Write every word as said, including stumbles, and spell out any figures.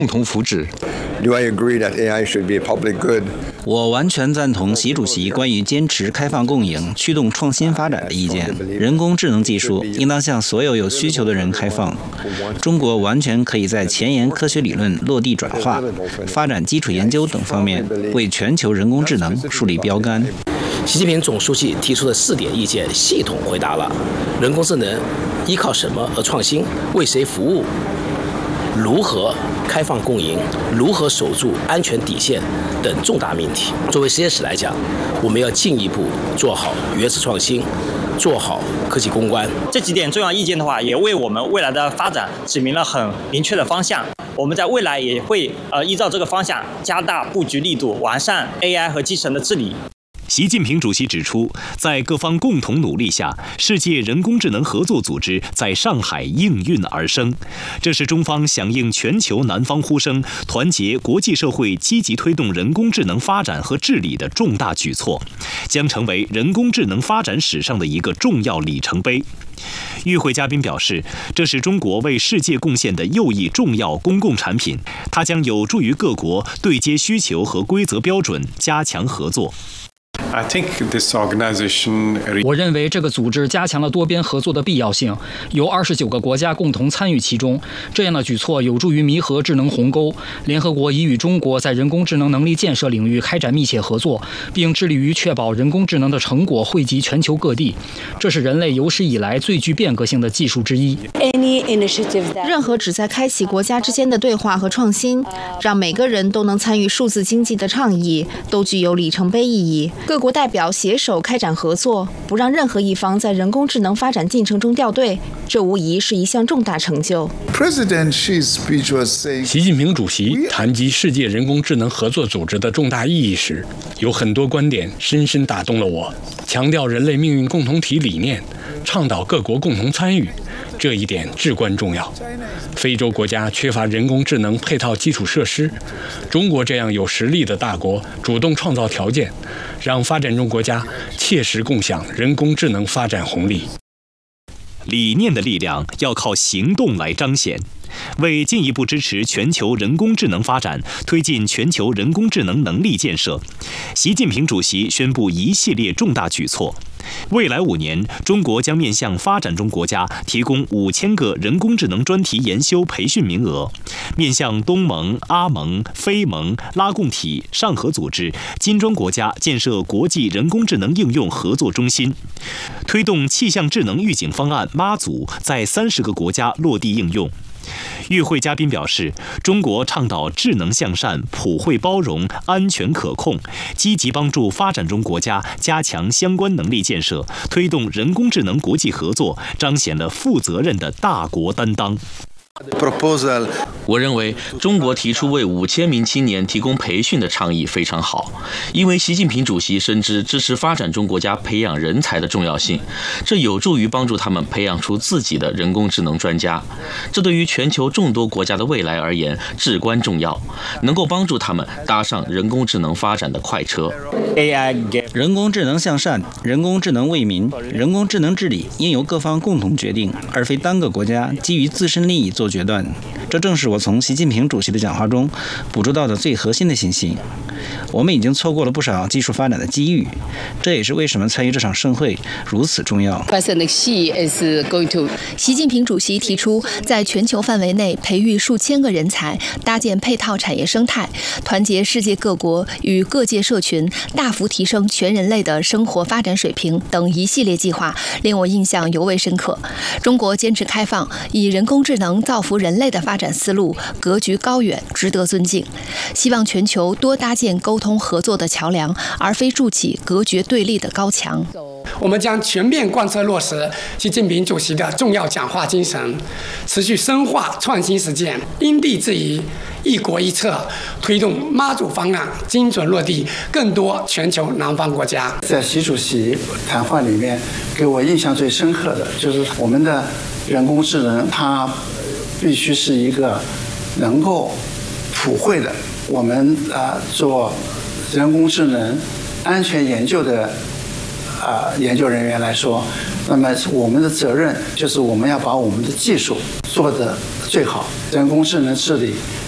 共同福祉。 Do I agree that A I should be a public good? 我完全赞同习主席关于坚持开放共赢、驱动创新发展的意见。人工智能技术应当向所有有需求的人开放。中国完全可以在前沿科学理论落地转化、发展基础研究等方面，为全球人工智能树立标杆。 习近平总书记提出的四点意见，系统回答了人工智能依靠什么而创新、为谁服务、如何开放共赢、如何守住安全底线等重大命题。作为实验室来讲，我们要进一步做好原始创新，做好科技攻关。 这几点重要意见的话，也为我们未来的发展指明了很明确的方向。我们在未来也会呃依照这个方向加大布局力度，完善 A I 和集成的治理。 习近平主席指出，在各方共同努力下，世界人工智能合作组织在上海应运而生。这是中方响应全球南方呼声，团结国际社会积极推动人工智能发展和治理的重大举措，将成为人工智能发展史上的一个重要里程碑。与会嘉宾表示，这是中国为世界贡献的又一重要公共产品，它将有助于各国对接需求和规则标准，加强合作。 I think this organization... 我认为这个组织加强了多边合作的必要性，由二十九个国家共同参与其中。这样的举措有助于弥合智能鸿沟。联合国已与中国在人工智能能力建设领域开展密切合作，并致力于确保人工智能的成果惠及全球各地。这是人类有史以来最具变革性的技术之一。 任何旨在开启国家之间的对话和创新，让每个人都能参与数字经济的倡议，都具有里程碑意义。各国代表携手开展合作，不让任何一方在人工智能发展进程中掉队，这无疑是一项重大成就。 习近平主席谈及世界人工智能合作组织的重大意义时，有很多观点深深打动了我。强调人类命运共同体理念，倡导各国共同参与，这一点至关重要。非洲国家缺乏人工智能配套基础设施，中国这样有实力的大国主动创造条件，让发展中国家切实共享人工智能发展红利。 理念的力量要靠行动来彰显。为进一步支持全球人工智能发展，推进全球人工智能能力建设，习近平主席宣布一系列重大举措。未来五年，中国将面向发展中国家提供五千个人工智能专题研修培训名额，面向东盟、阿盟、非盟、拉共体、上合组织、金砖国家建设国际人工智能应用合作中心，推动气象智能预警方案妈祖在三十个国家落地应用。与会嘉宾表示，中国倡导智能向善、普惠包容、安全可控，积极帮助发展中国家加强相关能力建设，推动人工智能国际合作，彰显了负责任的大国担当。 我认为中国提出为五千名青年提供培训的倡议非常好，因为习近平主席深知支持发展中国家培养人才的重要性，这有助于帮助他们培养出自己的人工智能专家，这对于全球众多国家的未来而言至关重要，能够帮助他们搭上人工智能发展的快车。 A I 人工智能向善、人工智能为民、人工智能治理应由各方共同决定，而非单个国家基于自身利益做决断。这正是我从习近平主席的讲话中捕捉到的最核心的信息。我们已经错过了不少技术发展的机遇，这也是为什么参与这场盛会如此重要。 习近平主席提出，在全球范围内培育数千个人才，搭建配套产业生态，团结世界各国与各界社群，大幅提升全人类的生活发展水平等一系列计划，令我印象尤为深刻。中国坚持开放，以人工智能造福人类的发展思路格局高远，值得尊敬。希望全球多搭建沟通合作的桥梁，而非筑起隔绝对立的高墙。 我们将全面贯彻落实习近平主席的重要讲话精神，持续深化创新实践，因地制宜，一国一策，推动妈祖方案精准落地更多全球南方国家。 在习主席谈话里面，给我印象最深刻的就是我们的人工智能，它必须是一个能够普惠的。我们啊、呃、做人工智能安全研究的啊、呃、研究人员来说，那么我们的责任就是我们要把我们的技术做得最好。人工智能治理